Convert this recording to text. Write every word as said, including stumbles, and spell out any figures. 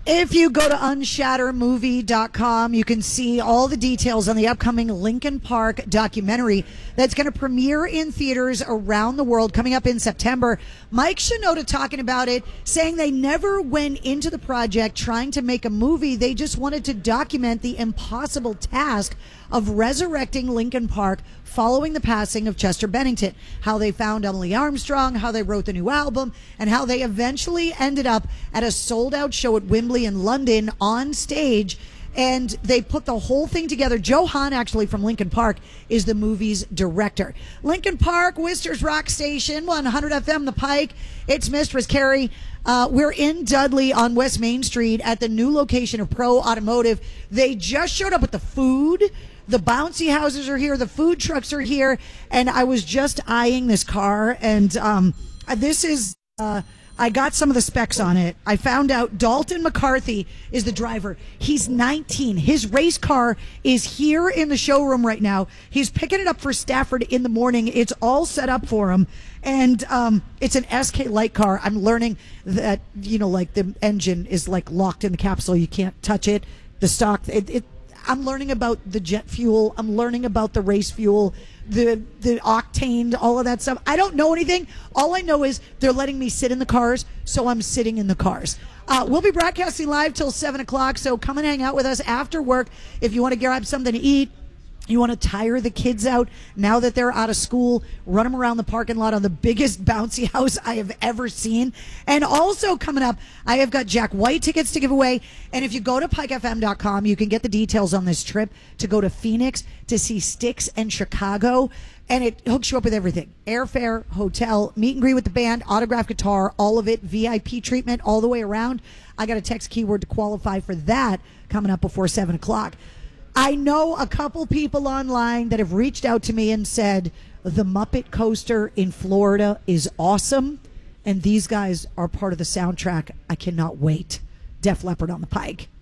If you go to unshatter movie dot com, you can see all the details on the upcoming Linkin Park documentary that's going to premiere in theaters around the world coming up in September. Mike Shinoda talking about it, saying they never went into the project trying to make a movie. They just wanted to document the impossible task of resurrecting Linkin Park following the passing of Chester Bennington, how they found Emily Armstrong, how they wrote the new album, and how they eventually ended up at a sold-out show at Wembley in London on stage, and they put the whole thing together. Joe Hahn, actually, from Linkin Park, is the movie's director. Linkin Park, Worcester's Rock Station, one hundred F M, The Pike. It's Mistress Carrie. Uh, we're in Dudley on West Main Street at the new location of Pro Automotive. They just showed up with the food. The bouncy houses are here. The food trucks are here. And I was just eyeing this car. And um, this is, uh, I got some of the specs on it. I found out Dalton McCarthy is the driver. He's nineteen. His race car is here in the showroom right now. He's picking it up for Stafford in the morning. It's all set up for him. And um, it's an S K light car. I'm learning that, you know, like the engine is like locked in the capsule. You can't touch it. The stock, it, it I'm learning about the jet fuel. I'm learning about the race fuel, the the octane, all of that stuff. I don't know anything. All I know is they're letting me sit in the cars, so I'm sitting in the cars. Uh, we'll be broadcasting live till seven o'clock, so come and hang out with us after work if you want to grab something to eat. You want to tire the kids out now that they're out of school, run them around the parking lot on the biggest bouncy house I have ever seen. And also coming up, I have got Jack White tickets to give away. And if you go to pike f m dot com, you can get the details on this trip to go to Phoenix to see Styx and Chicago. And it hooks you up with everything. Airfare, hotel, meet and greet with the band, autographed guitar, all of it, V I P treatment all the way around. I got a text keyword to qualify for that coming up before seven o'clock. I know a couple people online that have reached out to me and said the Muppet Coaster in Florida is awesome, and these guys are part of the soundtrack. I cannot wait. Def Leppard on the Pike.